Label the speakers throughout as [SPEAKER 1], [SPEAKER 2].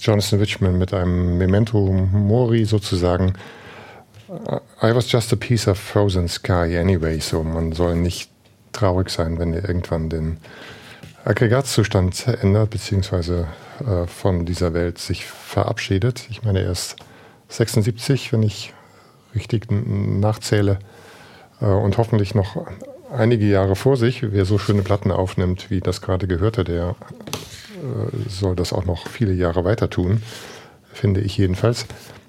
[SPEAKER 1] Jonathan Richman mit einem Memento Mori sozusagen. I was just a piece of frozen sky anyway. So, man soll nicht traurig sein, wenn ihr irgendwann den Aggregatzustand ändert, beziehungsweise von dieser Welt sich verabschiedet. Ich meine, er ist 76, wenn ich richtig nachzähle, und hoffentlich noch einige Jahre vor sich. Wer so schöne Platten aufnimmt, wie das gerade gehörte, der soll das auch noch viele Jahre weiter tun, finde ich jedenfalls.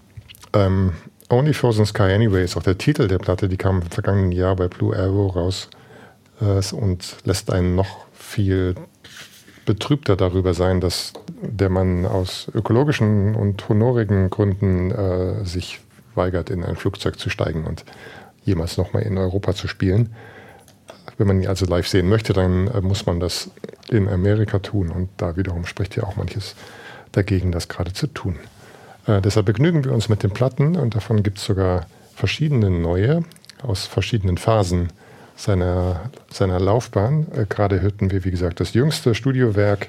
[SPEAKER 1] Only Frozen Sky Anyway ist auch der Titel der Platte, die kam im vergangenen Jahr bei Blue Arrow raus und lässt einen noch viel betrübter darüber sein, dass der Mann aus ökologischen und honorigen Gründen sich weigert, in ein Flugzeug zu steigen und jemals nochmal in Europa zu spielen. Wenn man ihn also live sehen möchte, dann muss man das in Amerika tun, und da wiederum spricht ja auch manches dagegen, das gerade zu tun. Deshalb begnügen wir uns mit den Platten, und davon gibt es sogar verschiedene neue aus verschiedenen Phasen seiner Laufbahn. Gerade hörten wir, wie gesagt, das jüngste Studiowerk,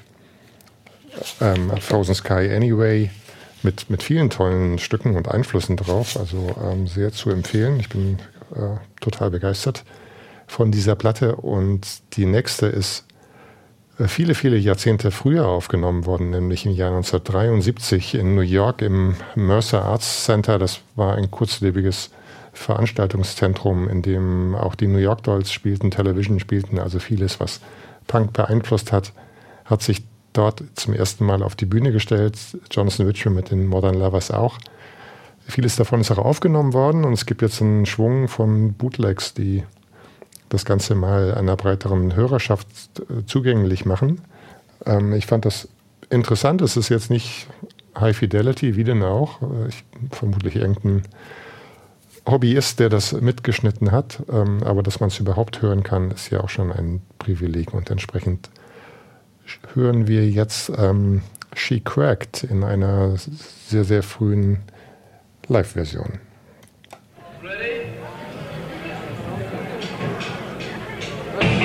[SPEAKER 1] Frozen Sky Anyway, mit vielen tollen Stücken und Einflüssen drauf, also sehr zu empfehlen. Ich bin total begeistert von dieser Platte, und die nächste ist viele, viele Jahrzehnte früher aufgenommen worden, nämlich im Jahr 1973 in New York im Mercer Arts Center. Das war ein kurzlebiges Veranstaltungszentrum, in dem auch die New York Dolls spielten, Television spielten, also vieles, was Punk beeinflusst hat, hat sich dort zum ersten Mal auf die Bühne gestellt. Jonathan Richman mit den Modern Lovers auch. Vieles davon ist auch aufgenommen worden, und es gibt jetzt einen Schwung von Bootlegs, die das Ganze mal einer breiteren Hörerschaft zugänglich machen. Ich fand das interessant. Es ist jetzt nicht High Fidelity, wie denn auch. Vermutlich irgendein Hobbyist, der das mitgeschnitten hat. Aber dass man es überhaupt hören kann, ist ja auch schon ein Privileg. Und entsprechend hören wir jetzt She Cracked in einer sehr, sehr frühen Live-Version.